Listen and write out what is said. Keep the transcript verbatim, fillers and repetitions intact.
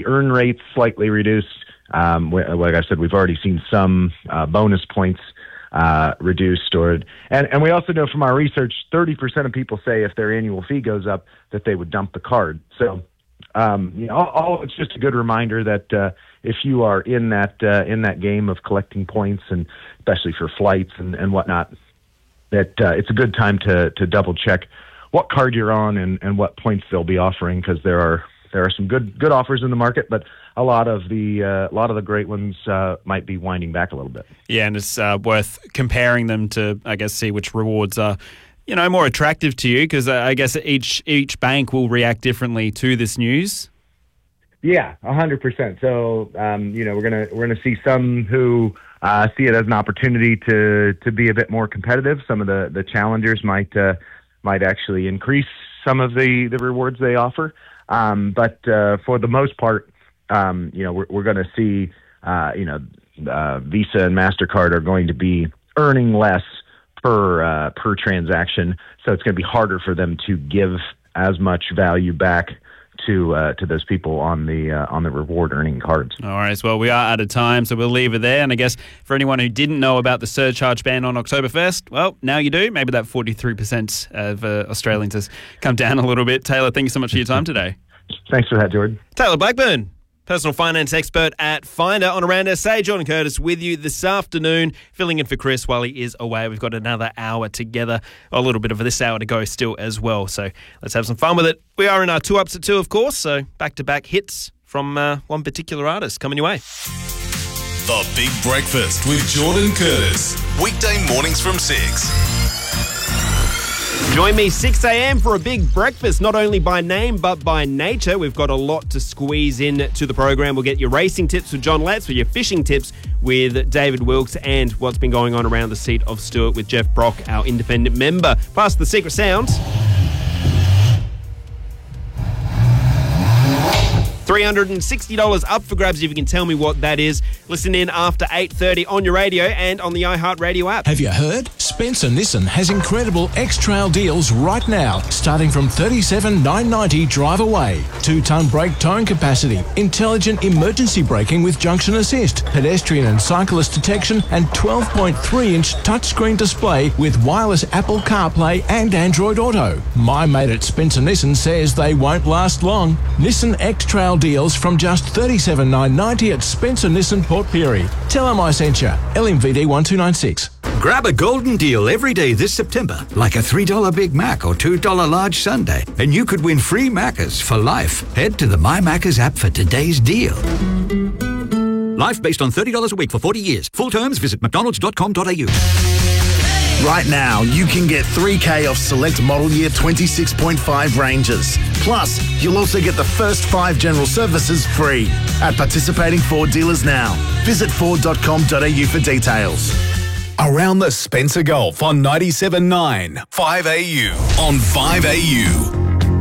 earn rates slightly reduced. Um, like I said, we've already seen some uh, bonus points uh, reduced. Or and, and we also know from our research, thirty percent of people say if their annual fee goes up, that they would dump the card. So um, you know, all, all, it's just a good reminder that uh, if you are in that uh, in that game of collecting points, and especially for flights and, and whatnot, that uh, it's a good time to to double check what card you're on and, and what points they'll be offering, because there are there are some good good offers in the market, but a lot of the uh, a lot of the great ones uh, might be winding back a little bit. Yeah, and it's uh, worth comparing them to, I guess, see which rewards are, you know, more attractive to you, because uh, I guess each each bank will react differently to this news. Yeah, a hundred percent. So um, you know, we're gonna we're gonna see some who uh, see it as an opportunity to to be a bit more competitive. Some of the the challengers might uh, might actually increase some of the the rewards they offer. Um, but uh, for the most part, um, you know, we're, we're going to see, uh, you know, uh, Visa and MasterCard are going to be earning less per uh, per transaction, so it's going to be harder for them to give as much value back to uh, to those people on the uh, on the reward earning cards. All right, well, we are out of time, so we'll leave it there. And I guess for anyone who didn't know about the surcharge ban on October first, well, now you do. Maybe that forty-three percent of uh, Australians has come down a little bit. Taylor, thank you so much for your time today. Thanks for that, Jordan. Taylor Blackburn, personal finance expert at Finder on Around S A. Jordan Curtis with you this afternoon, filling in for Chris while he is away. We've got another hour together, a little bit of this hour to go still as well. So let's have some fun with it. We are in our two ups at two, of course, so back-to-back hits from uh, one particular artist coming your way. The Big Breakfast with Jordan Curtis. Weekday mornings from six. Join me six a.m. for a big breakfast, not only by name but by nature. We've got a lot to squeeze in to the program. We'll get your racing tips with John Letts, with your fishing tips with David Wilkes, and what's been going on around the seat of Stewart with Jeff Brock, our independent member. Plus the secret sounds. three hundred sixty dollars up for grabs if you can tell me what that is. Listen in after eight thirty on your radio and on the iHeartRadio app. Have you heard? Spencer Nissan has incredible X-Trail deals right now, starting from thirty-seven thousand nine hundred ninety dollars drive away. Two-ton brake towing capacity, intelligent emergency braking with junction assist, pedestrian and cyclist detection, and twelve point three inch touchscreen display with wireless Apple CarPlay and Android Auto. My mate at Spencer Nissan says they won't last long. Nissan X-Trail deals from just thirty-seven thousand nine hundred ninety dollars at Spencer Nissan Port Pirie. Tell them I sent you. L M V D one two nine six. Grab a golden deal every day this September, like a three dollar Big Mac or two dollar large sundae, and you could win free Maccas for life. Head to the My Maccas app for today's deal. Life based on thirty dollars a week for forty years. Full terms, visit mcdonalds dot com dot a u. Right now, you can get three K off select model year twenty-six point five Rangers. Plus, you'll also get the first five general services free at participating Ford dealers now. Visit ford dot com dot a u for details. Around the Spencer Gulf on ninety-seven point nine five A U. On five A U.